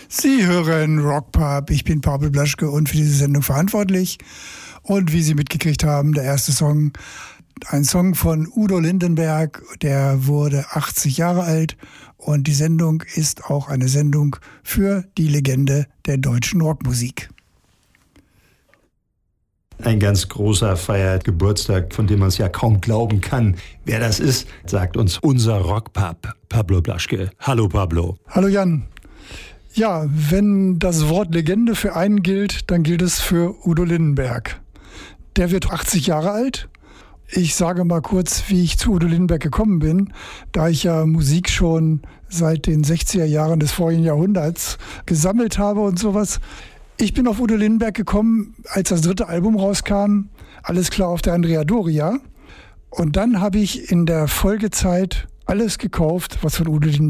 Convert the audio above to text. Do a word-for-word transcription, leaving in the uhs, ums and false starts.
Sie hören Rockpub. Ich bin Pablo Blaschke und für diese Sendung verantwortlich. Und wie Sie mitgekriegt haben, der erste Song, ein Song von Udo Lindenberg, der wurde achtzig Jahre alt. Und die Sendung ist auch eine Sendung für die Legende der deutschen Rockmusik. Ein ganz großer feiert Geburtstag, von dem man es ja kaum glauben kann. Wer das ist, sagt uns unser Rockpub, Pablo Blaschke. Hallo Pablo. Hallo Jan. Ja, wenn das Wort Legende für einen gilt, dann gilt es für Udo Lindenberg. Der wird achtzig Jahre alt. Ich sage mal kurz, wie ich zu Udo Lindenberg gekommen bin, da ich ja Musik schon seit den sechziger Jahren des vorigen Jahrhunderts gesammelt habe und sowas. Ich bin auf Udo Lindenberg gekommen, als das dritte Album rauskam, Alles klar auf der Andrea Doria. Und dann habe ich in der Folgezeit alles gekauft, was von Udo Lindenberg